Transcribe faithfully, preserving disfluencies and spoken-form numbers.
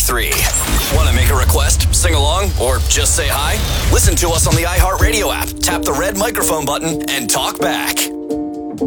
three. Want to make a request, sing along, or just say hi? Listen to us on the iHeartRadio app. Tap the red microphone button and talk back.